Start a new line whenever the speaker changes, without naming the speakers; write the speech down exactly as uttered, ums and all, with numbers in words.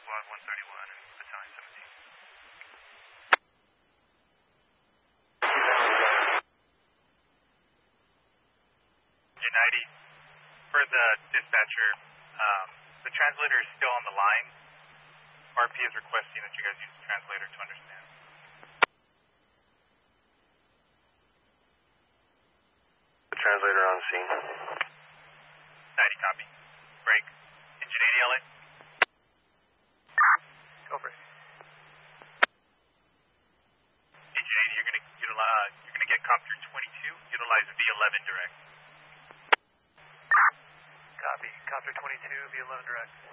Squad one thirty-one and Battalion seventeen. ninety, for the dispatcher, um, the translator is still on the line. R P is requesting that you guys use the translator to understand.
The translator on scene.
ninety, copy. Break. Engine eighty, L A. Over. Engine eighty, you're gonna utilize, you're gonna get Copter twenty-two, utilize V eleven direct.
Copy. Copter twenty-two, V eleven direct.